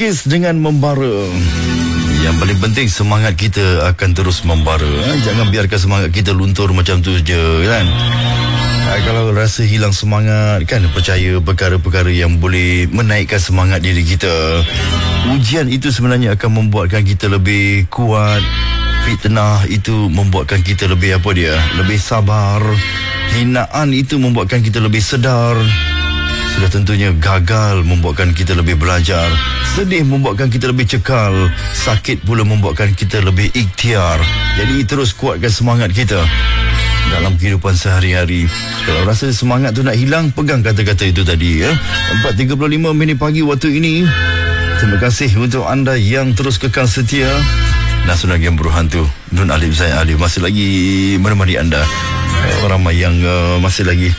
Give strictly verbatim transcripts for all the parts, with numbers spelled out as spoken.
Melukis dengan membara. Yang paling penting semangat kita akan terus membara. Jangan biarkan semangat kita luntur macam tu je kan. Kalau rasa hilang semangat kan, percaya perkara-perkara yang boleh menaikkan semangat diri kita. Ujian itu sebenarnya akan membuatkan kita lebih kuat. Fitnah itu membuatkan kita lebih apa dia? Lebih sabar. Hinaan itu membuatkan kita lebih sedar. Sudah tentunya gagal membuatkan kita lebih belajar. Sedih membuatkan kita lebih cekal. Sakit pula membuatkan kita lebih ikhtiar. Jadi terus kuatkan semangat kita dalam kehidupan sehari-hari. Kalau rasa semangat tu nak hilang, pegang kata-kata itu tadi ya. empat tiga puluh lima minit pagi waktu ini. Terima kasih untuk anda yang terus kekal setia. Nasional Game Berhantu Nun Alif saya Alif masih lagi menemani anda. Orang ramai yang uh, masih lagi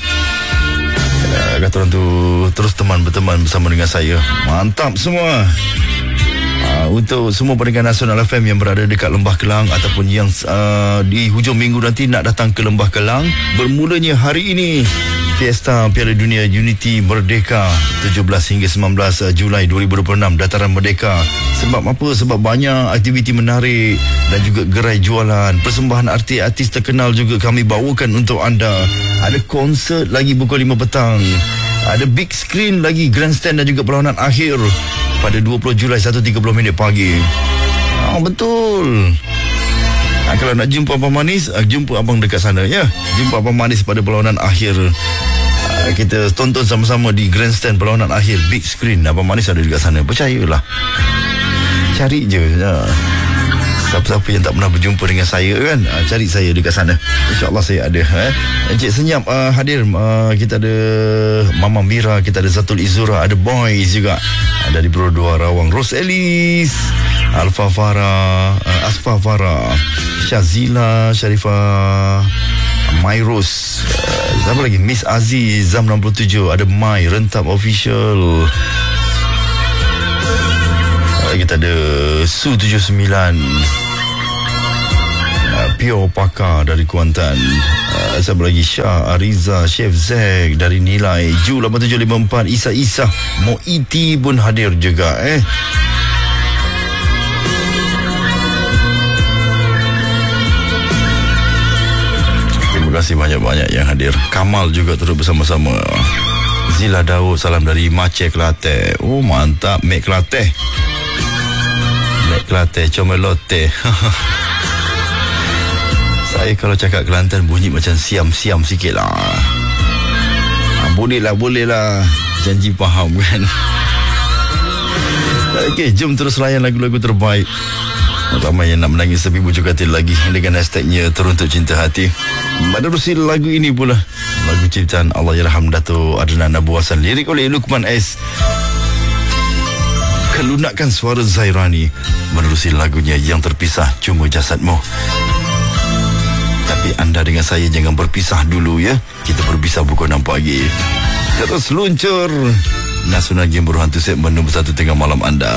uh, kata orang tu terus teman berteman bersama dengan saya. Mantap semua. Uh, untuk semua pendengar Nasional F M yang berada dekat Lembah Kelang ataupun yang uh, di hujung minggu nanti nak datang ke Lembah Kelang, bermulanya hari ini Fiesta Piala Dunia Unity Merdeka tujuh belas hingga sembilan belas Julai dua ribu dua puluh enam Dataran Merdeka. Sebab apa? Sebab banyak aktiviti menarik dan juga gerai jualan. Persembahan artis-artis terkenal juga kami bawakan untuk anda. Ada konsert lagi pukul lima petang. Ada big screen lagi, grandstand dan juga perlawanan akhir pada dua puluh Julai satu tiga puluh minit pagi. Ah, betul. Ah, kalau nak jumpa Abang Manis, ah, jumpa abang dekat sana ya. Jumpa Abang Manis pada perlawanan akhir. Ah, kita tonton sama-sama di grandstand perlawanan akhir, big screen. Abang Manis ada dekat sana. Percayalah. Cari je ya. Siapa-siapa yang tak pernah berjumpa dengan saya kan, uh, cari saya dekat sana. InsyaAllah saya ada eh. Encik Senyap uh, hadir. uh, Kita ada Mama Mira, kita ada Zatul Izura, ada Boys juga, ada di Brodua Rawang, Rose Ellis, Alfa Farah, uh, Asfa Farah, Syazila, Sharifah, Myros, uh, siapa lagi, Miss Aziz, Zam enam puluh tujuh, ada Mai, Rentap Official, kita ada Su tujuh puluh sembilan, uh, Pure Pakar dari Kuantan, uh, siapa lagi, Syah Ariza, Chef Zack dari Nilai, Ju lapan tujuh lima empat, Isa Isa, Moiti pun hadir juga eh. Terima kasih banyak-banyak yang hadir. Kamal juga terus bersama-sama. Zila Daud, salam dari Mace Kelantan. Oh mantap, Mek Kelantan. Mek Kelantan, Comelote. Saya kalau cakap Kelantan bunyi macam siam-siam sikit lah. Ha, boleh lah, boleh lah. Janji faham kan. Okey, jom terus layan lagu-lagu terbaik. Ramai yang nak menangis tapi bujuk hati lagi dengan hashtagnya Teruntuk Cinta Hati. Menerusi lagu ini pula, lagu ciptaan Allahyarham Dato' Adnan Abu Hassan, lirik oleh Luqman S, kelunakan suara Zairani. Menerusi lagunya Yang Terpisah Cuma Jasadmu. Tapi anda dengan saya jangan berpisah dulu ya. Kita berpisah pukul enam pagi. Terus luncur Nasional Game Berhantu segmen nombor satu tengah malam anda.